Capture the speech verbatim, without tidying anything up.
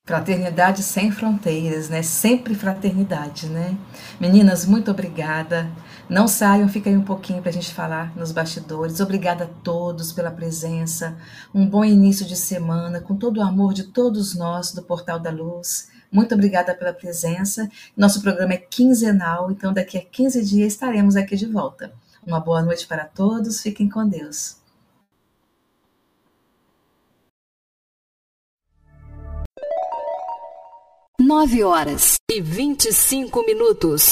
Fraternidade sem fronteiras, né? Sempre fraternidade, né? Meninas, muito obrigada. Não saiam, fiquem aí um pouquinho para a gente falar nos bastidores. Obrigada a todos pela presença. Um bom início de semana, com todo o amor de todos nós do Portal da Luz. Muito obrigada pela presença. Nosso programa é quinzenal, então daqui a quinze dias estaremos aqui de volta. Uma boa noite para todos. Fiquem com Deus. Nove horas e vinte e cinco minutos.